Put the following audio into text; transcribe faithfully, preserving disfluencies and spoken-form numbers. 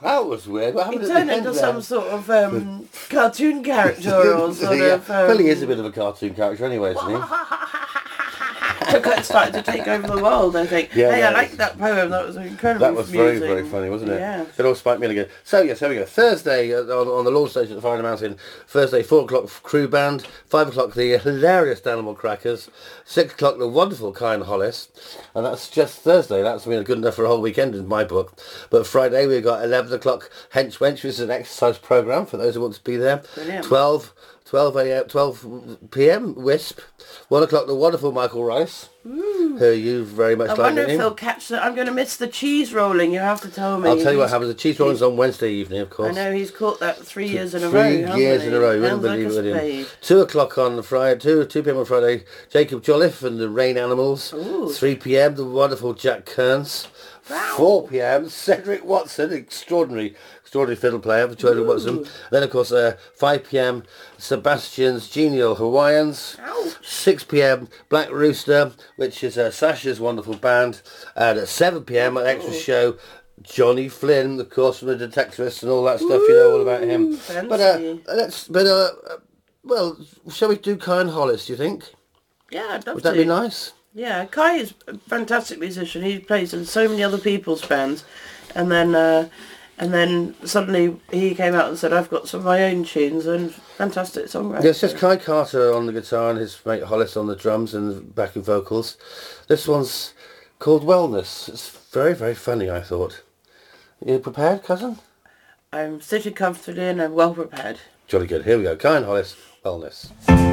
That was weird. What He happened at turned the end into there? some sort of um, cartoon character or sort Yeah. of... Um, Well, he is a bit of a cartoon character anyway, isn't he? started to take over the world, I think. Yeah, hey, I that liked was- that poem. That was incredibly That was very, amusing. very funny, wasn't it? Yeah. It all spiked me again. So, yes, here we go. Thursday uh, on, on the lawn stage at the Fire in the Mountain. Thursday, four o'clock, crew band. five o'clock, the hilarious Danimal Crackers. six o'clock, the wonderful Kyan Hollis. And that's just Thursday. That's been good enough for a whole weekend in my book. But Friday, we've got eleven o'clock, Hench Wench, which is an exercise programme for those who want to be there. Brilliant. twelve, twelve a m, twelve p m, Wisp. one o'clock, the wonderful Michael Rice, Ooh. who you very much I like. wonder if didn't you? he'll catch the... I'm going to miss the cheese rolling. You have to tell me. I'll tell you what He's- happens. The cheese rolling's on Wednesday evening, of course. I know he's caught that three years in a Three row. hasn't years he? in a row. You wouldn't Sounds like believe a it, would you? spade. Two o'clock on the Friday, two two p m on Friday. Jacob Jolliffe and the Rain Animals. Ooh. Three p m the wonderful Jack Kearns. Wow. Four p m Cedric Watson, extraordinary, extraordinary fiddle player for Cedric Watson. Then of course uh, five p m Sebastian's Genial Hawaiians. Ow. six p m Black Rooster, which is uh, Sasha's wonderful band. And at seven p m an extra show. Johnny Flynn, of course, from the Detectivist and all that stuff. You know all about him. Fancy. But uh, let's. But uh, uh, well, shall we do Kyan Hollis? Do you think? Yeah, I'd love Would that to. be nice? Yeah, Kai is a fantastic musician. He plays in so many other people's bands, and then uh, and then suddenly he came out and said, "I've got some of my own tunes," and fantastic songwriter. Yeah, it's just Kai Carter on the guitar and his mate Hollis on the drums and the backing vocals. This one's called Wellness. It's very, very funny, I thought. You prepared, cousin? I'm sitting comfortably and I'm well prepared. Jolly good. Here we go. Kyan Hollis, Wellness.